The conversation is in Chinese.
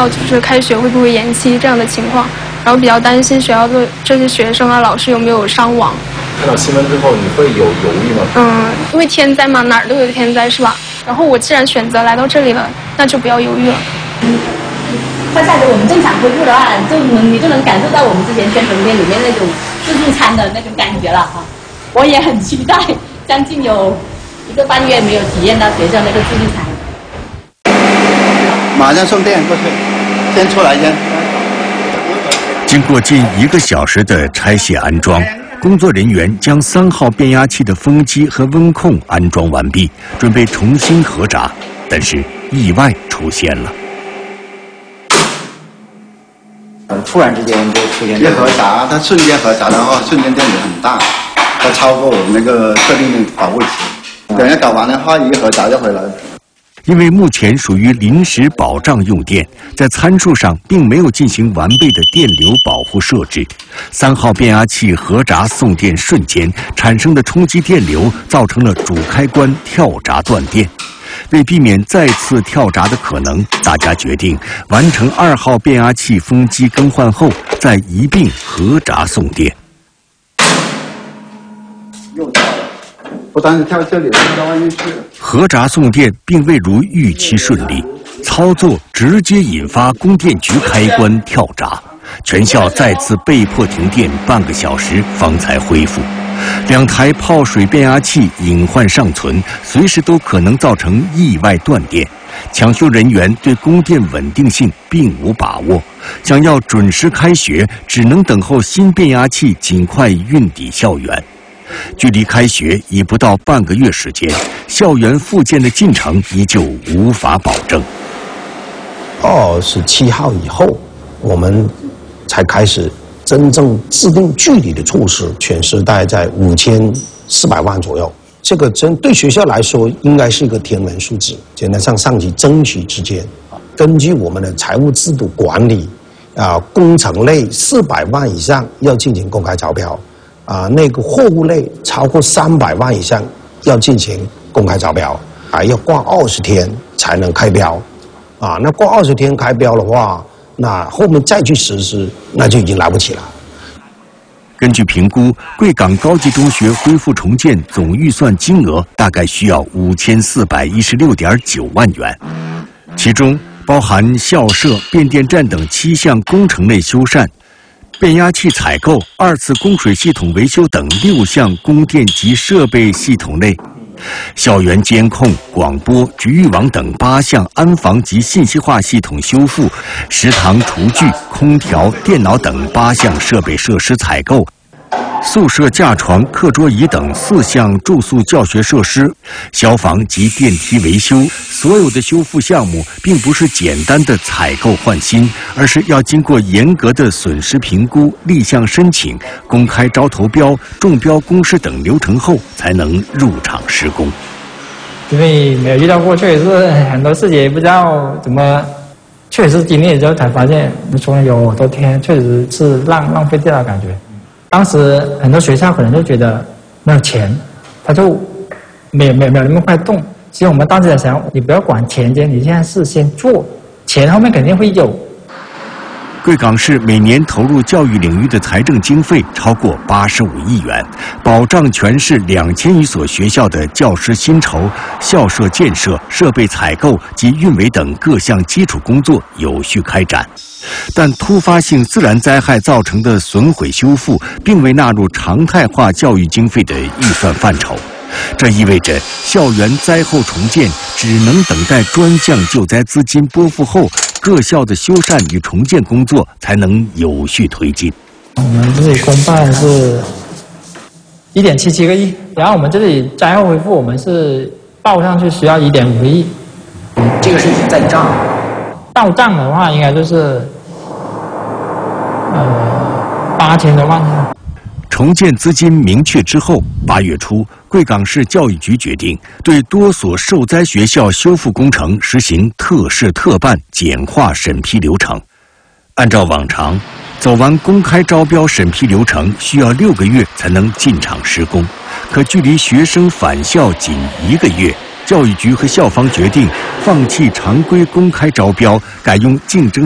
到就是开学会不会延期这样的情况，然后比较担心学校的这些学生啊、老师有没有伤亡。 看到新闻之后，你会有犹豫吗？ 因为天灾嘛，哪儿都有天灾，是吧？然后我既然选择来到这里了，那就不要犹豫了。 快下着我们正常恢复的话，你就能感受到我们之前宣传片里面那种自助餐的那种感觉了哈。我也很期待，将近有1个半月没有体验到学校那个自助餐。 马上送电过去，先出来先。 经过近1个小时的拆卸安装，工作人员将3号变压器的风机和温控安装完毕，准备重新合闸，但是意外出现了。 突然之间就出现一合闸，它瞬间合闸的话，瞬间电流很大，它超过我们那个设定的保护值。等下搞完的话，一合闸就回来了。 因为目前属于临时保障用电，在参数上并没有进行完备的电流保护设置。3号变压器合闸送电瞬间产生的冲击电流，造成了主开关跳闸断电。为避免再次跳闸的可能，大家决定完成2号变压器风机更换后，再一并合闸送电。 又跳了，不但是跳这里，跳到外面去了。 合闸送电并未如预期顺利，操作直接引发供电局开关跳闸，全校再次被迫停电半个小时方才恢复。2台泡水变压器隐患尚存，随时都可能造成意外断电。抢修人员对供电稳定性并无把握，想要准时开学，只能等候新变压器尽快运抵校园。距离开学已不到半个月时间，校园复建的进程依旧无法保证。 27号以后，我们才开始真正制定具体的措施，全市大概在5400万左右。这个对学校来说应该是一个天文数字。现在上级争取之间，根据我们的财务制度管理，工程类400万以上要进行公开招标，那个货物类超过300万以上要进行公开招标，还要挂20天才能开标，那挂20天开标的话，那后面再去实施，那就已经来不及了。 根据评估，贵港高级中学恢复重建总预算金额大概需要5416.9万元，其中包含校舍、变电站等7项工程类修缮、变压器采购、2次供水系统维修等6项供电及设备系统类。校园监控、广播、局域网等8项安防及信息化系统修复，食堂厨具、空调、电脑等8项设备设施采购，宿舍架床、课桌椅等4项住宿教学设施，消防及电梯维修。所有的修复项目并不是简单的采购换新，而是要经过严格的损失评估、立项申请、公开招投标、中标公示等流程后才能入场施工。 因为没有遇到过，确实是很多事情也不知道怎么，确实是经历了之后才发现，从来有好多天确实是浪费掉的感觉。当时很多学校可能就觉得没有钱，他就没有那么快动。其实我们当时在想，你不要管钱钱，你现在是先做，钱后面肯定会有。 贵港市每年投入教育领域的财政经费超过85亿元，保障全市2000余所学校的教师薪酬、校舍建设、设备采购及运维等各项基础工作有序开展。但突发性自然灾害造成的损毁修复并未纳入常态化教育经费的预算范畴，这意味着校园灾后重建只能等待专项救灾资金拨付后，各校的修缮与重建工作才能有序推进。 我们这里公办是1.77个亿，然后我们这里灾后恢复，我们是报上去需要1.5个亿。 这个是已经在账， 到账的话应该就是8000多万。 重建资金明确之后，8月初，贵港市教育局决定对多所受灾学校修复工程实行特事特办、简化审批流程。按照往常，走完公开招标审批流程需要6个月才能进场施工，可距离学生返校仅1个月，教育局和校方决定放弃常规公开招标，改用竞争